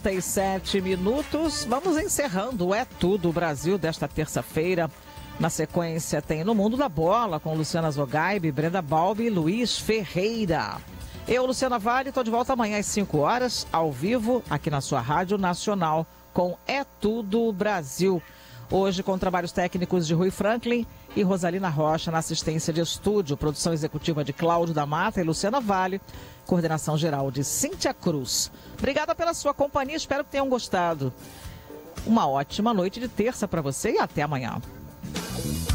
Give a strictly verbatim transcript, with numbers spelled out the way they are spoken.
e sete minutos, vamos encerrando o É Tudo Brasil desta terça-feira. Na sequência tem No Mundo da Bola com Luciana Zogaib, Brenda Balbi e Luiz Ferreira. Eu, Luciana Vale, estou de volta amanhã às cinco horas, ao vivo, aqui na sua Rádio Nacional, com É Tudo Brasil. Hoje com trabalhos técnicos de Rui Franklin e Rosalina Rocha na assistência de estúdio, produção executiva de Cláudio da Mata e Luciana Vale, coordenação geral de Cíntia Cruz. Obrigada pela sua companhia, espero que tenham gostado. Uma ótima noite de terça para você e até amanhã.